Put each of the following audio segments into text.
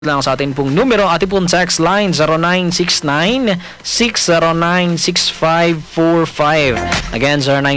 lang sa atin pong numero, ating pong text line 0969-609-6545. Again,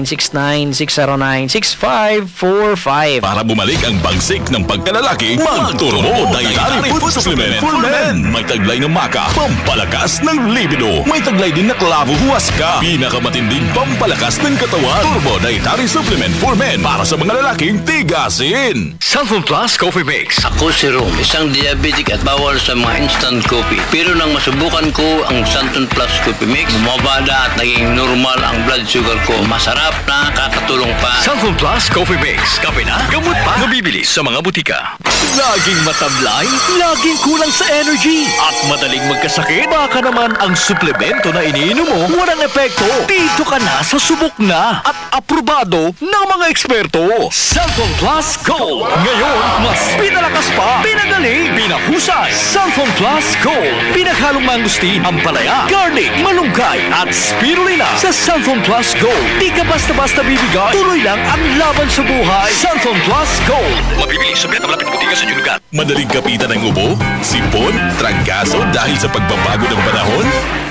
0969-609-6545. Para bumalik ang bagsik ng pagkalalaki, magturbo Dietary Food Supplement for Men. May taglay ng maka, pampalakas ng libido. May taglay din na klavo huwaska, pinakamatinding pampalakas ng katawan. Turbo Dietary Supplement for Men para sa mga lalaking tigasin. Santon Plus Coffee Mix. Ako si Rom, isang diabetic at bawal sa mga instant coffee. Pero nang masubukan ko ang Santon Plus Coffee Mix, bumabada at naging normal ang blood sugar ko. Masarap na, kakatulong pa. Santon Plus Coffee Mix. Kape na, gamot pa. Mabibili sa mga butika. Laging matablay, laging kulang sa energy, at madaling magkasakit. Baka naman ang suplemento na iniinom mo walang epekto. Dito ka na sa subok na at aprobado ng mga eksperto. Santon Plus Gold. Ngayon, mas pinalakas pa, pinagaling, pinahusay. Santon Plus Gold. Pinaghalong mangustin, ampalaya, garlic, malunggay, at spirulina. Sa Santon Plus Gold, di ka basta-basta bibigay. Tuloy lang ang laban sa buhay. Santon Plus Gold. Mabibili sa pinakamalapit na butika sa inyong lugar. Madaling kapitan ng ubo, sipon, trangkaso dahil sa pagbabago ng panahon?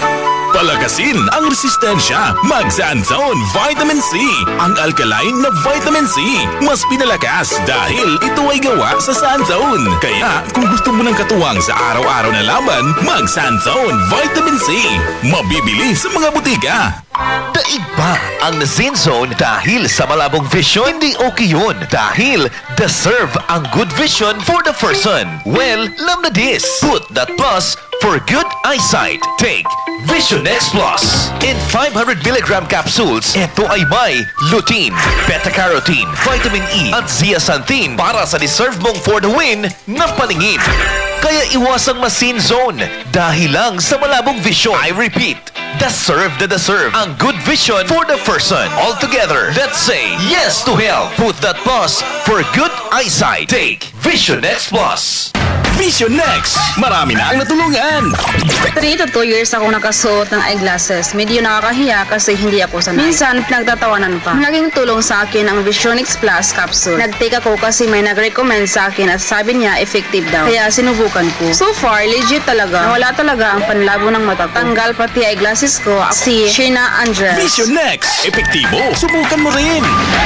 Palakasin ang resistensya. Mag-Sanzone Vitamin C. Ang alkaline na Vitamin C. Mas pinalakas dahil ito ay gawa sa Sanzone. Kaya kung gusto mo ng katuwang sa araw-araw na laban, mag-Sanzone Vitamin C. Mabibili sa mga butika. Daig ba ang Zinzone dahil sa malabong vision? Hindi okay yun dahil deserve ang good vision for the person. Well, alam na this. Put that plus for good eyesight. Take Vision X Plus. In 500 mg capsules, ito ay may lutein, beta-carotene, vitamin E at zeaxanthin para sa deserve mong for the win na paningin. Kaya iwasang masin zone dahil lang sa malabong vision. I repeat, deserve ang good vision for the person. All together, let's say yes to health. Put that plus for good eyesight. Take Vision X Plus. Vision Next. Marami na ang natulungan. 3 to 2 years ako nakasuot ng eyeglasses. Medyo nakakahiya kasi hindi ako sanay. Minsan, pinagtatawanan pa. Naging tulong sa akin ang Vision X Plus capsule. Nag-take ako kasi may nag-recommend sa akin at sabi niya effective daw. Kaya sinubukan ko. So far, legit talaga. Nawala talaga ang panlabo ng mata ko. Tanggal pati eyeglasses ko. Si Sheena Andres. Vision Next. Epektibo. Subukan mo rin.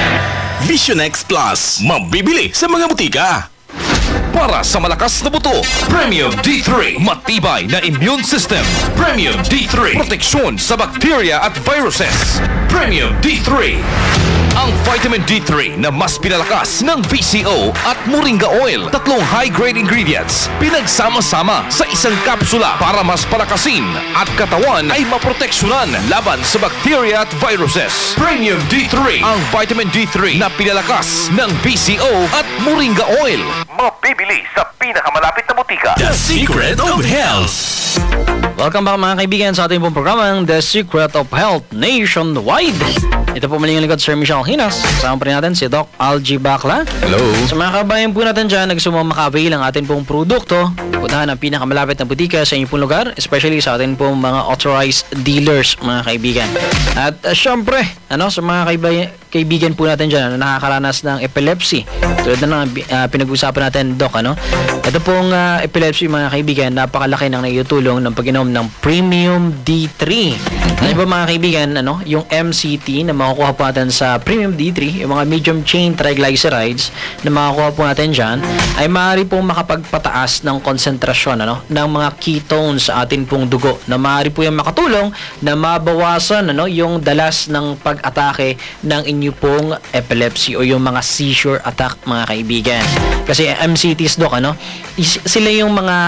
Vision X Plus. Mabibili sa mga butika. Para sa malakas na buto, Premium D3. Matibay na immune system. Premium D3. Proteksyon sa bacteria at viruses. Premium D3. Ang vitamin D3 na mas pinalakas ng VCO at Moringa Oil. Tatlong high-grade ingredients. Pinagsama-sama sa isang kapsula para mas palakasin at katawan ay maproteksyonan laban sa bacteria at viruses. Premium D3. Ang vitamin D3 na pinalakas ng VCO at Moringa Oil. Mabibili sa pinakamalapit na butika. The Secret of Health. Welcome back mga kaibigan sa ating pong programang The Secret of Health Nationwide. Ito po muli yung likod, Sir Michelle Hinas. Kasama pa rin natin si Doc Algie Bacla. Hello. Sa mga kabayan po natin dyan, nagsumamakavail ang ating pong produkto. Puntahan ang pinakamalapit na butika sa inyong pong lugar, especially sa ating pong mga authorized dealers, mga kaibigan. At syempre, sa mga kaibigan po natin dyan na nakakaranas ng epilepsy. Tulad na pinag-usapan natin, Doc, Ito pong epilepsy, mga kaibigan, napakalaki ng naitutulong ng pag-inom ng Premium D3. Ano ba mga kaibigan, yung MCT na makukuha po natin sa Premium D3, yung mga medium chain triglycerides na makukuha po natin dyan, ay maaari pong makapagpataas ng konsentrasyon ng mga ketones sa atin pong dugo, na maaari po yung makatulong na mabawasan yung dalas ng pag-atake ng inyo pong epilepsy o yung mga seizure attack, mga kaibigan. Kasi MCTs, Doc, sila yung mga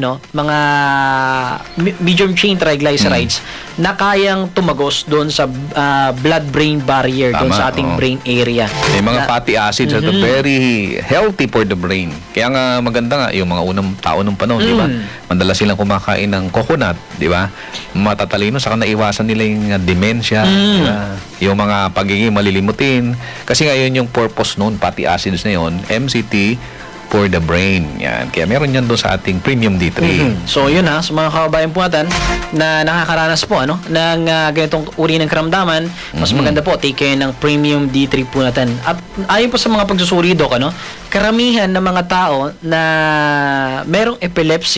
medium chain triglycerides na kayang tumagos doon sa blood-brain barrier, doon sa ating brain area. May mga fatty acids are very healthy for the brain. Kaya nga maganda nga yung mga unang tao nung panahon, di ba? Madalas silang kumakain ng coconut, di ba? Matatalino, saka naiwasan nila yung dementia, di ba? Yung mga pagiging malilimutin. Kasi nga yun yung purpose noon, fatty acids na yun, MCT, for the brain. Yan. Kaya meron yan doon sa ating Premium D3. So yun ha, sa mga kababayan po natin na nakakaranas po ng ganitong uri ng karamdaman, mas maganda po take care ng Premium D3 po natin. At ayon po sa mga pagsusuri, Doc, karamihan ng mga tao na merong epilepsy